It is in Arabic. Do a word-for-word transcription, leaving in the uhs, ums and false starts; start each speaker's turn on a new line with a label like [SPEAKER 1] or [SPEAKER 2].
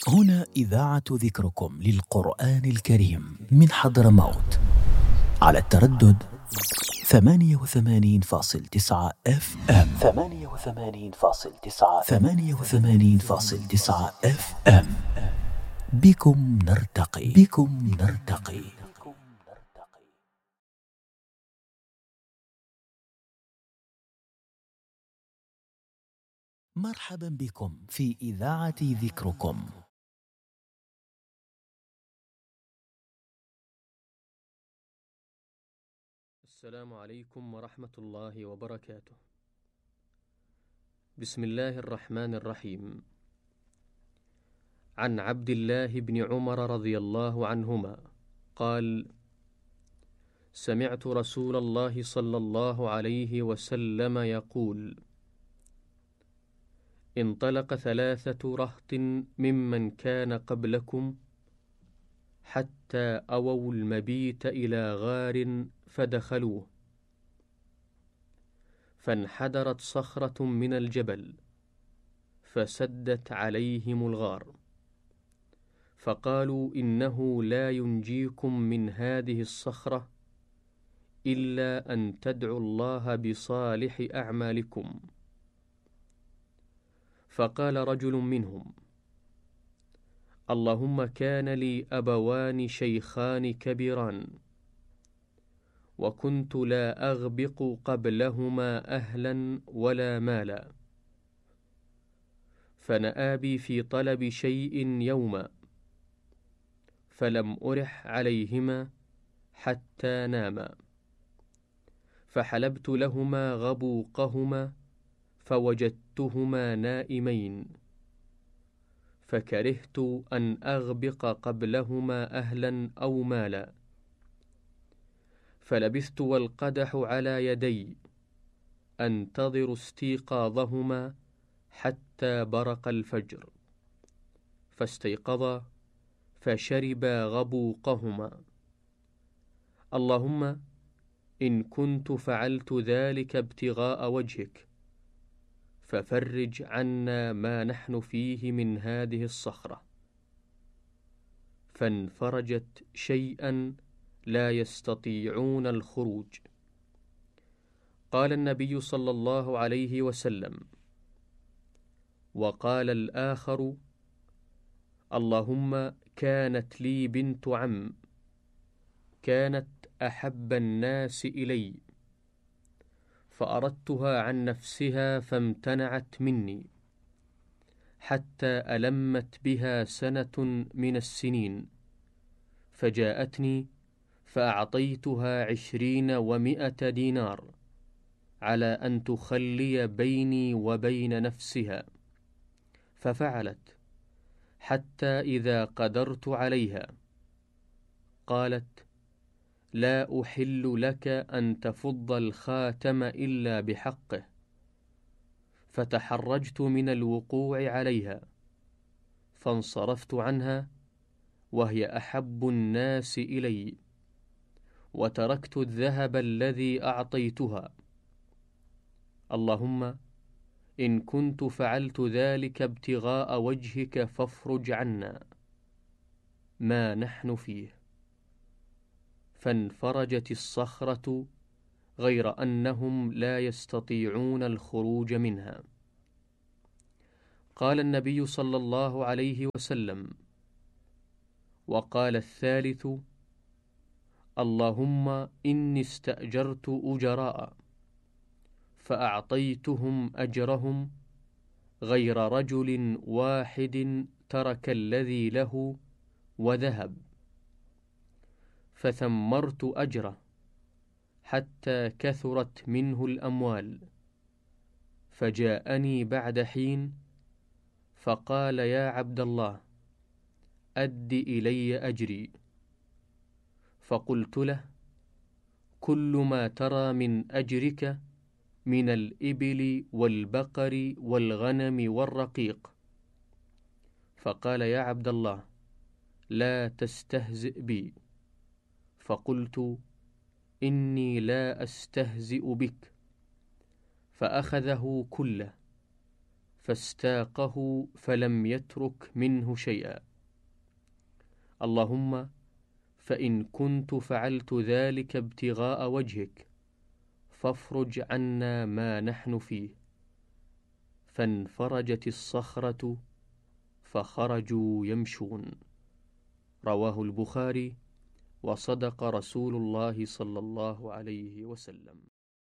[SPEAKER 1] هنا إذاعة ذكركم للقرآن الكريم من حضرموت على التردد ثمانية وثمانين فاصل تسعة اف ام ثمانية وثمانين فاصل تسعة ثمانية وثمانين فاصل تسعة اف ام. بكم نرتقي بكم نرتقي. مرحبا بكم في إذاعة ذكركم.
[SPEAKER 2] السلام عليكم ورحمة الله وبركاته. بسم الله الرحمن الرحيم. عن عبد الله بن عمر رضي الله عنهما قال: سمعت رسول الله صلى الله عليه وسلم يقول: انطلق ثلاثة رهط ممن كان قبلكم حتى أووا المبيت إلى غار فدخلوه، فانحدرت صخرة من الجبل فسدت عليهم الغار، فقالوا: إنه لا ينجيكم من هذه الصخرة إلا أن تدعوا الله بصالح أعمالكم. فقال رجل منهم: اللهم كان لي أبوان شيخان كبيران، وكنت لا أغبق قبلهما أهلا ولا مالا، فنآبي في طلب شيء يوما، فلم أرح عليهما حتى ناما، فحلبت لهما غبوقهما فوجدتهما نائمين، فكرهت أن أغبق قبلهما أهلا أو مالا، فلبثت والقدح على يدي أنتظر استيقاظهما حتى برق الفجر، فاستيقظا فشربا غبوقهما. اللهم إن كنت فعلت ذلك ابتغاء وجهك ففرج عنا ما نحن فيه من هذه الصخرة. فانفرجت شيئا لا يستطيعون الخروج. قال النبي صلى الله عليه وسلم: وقال الآخر: اللهم كانت لي بنت عم كانت أحب الناس إلي، فأردتها عن نفسها فامتنعت مني، حتى ألمت بها سنة من السنين، فجاءتني فأعطيتها عشرين ومائة دينار على أن تخلي بيني وبين نفسها، ففعلت، حتى إذا قدرت عليها قالت: لا أحل لك أن تفض الخاتم إلا بحقه، فتحرجت من الوقوع عليها، فانصرفت عنها وهي أحب الناس إلي، وتركت الذهب الذي أعطيتها. اللهم إن كنت فعلت ذلك ابتغاء وجهك فافرج عنا ما نحن فيه. فانفرجت الصخرة، غير أنهم لا يستطيعون الخروج منها. قال النبي صلى الله عليه وسلم: وقال الثالث: اللهم إني استأجرت أجراء فأعطيتهم أجرهم، غير رجل واحد ترك الذي له وذهب، فثمرت أجره حتى كثرت منه الأموال، فجاءني بعد حين فقال: يا عبد الله أد إلي أجري. فقلت له: كل ما ترى من أجرك من الإبل والبقر والغنم والرقيق. فقال: يا عبد الله لا تستهزئ بي. فقلت: إني لا أستهزئ بك. فأخذه كله، فاستاقه فلم يترك منه شيئا. اللهم فإن كنت فعلت ذلك ابتغاء وجهك فافرج عنا ما نحن فيه. فانفرجت الصخرة فخرجوا يمشون. رواه البخاري. وصدق رسول الله صلى الله عليه وسلم.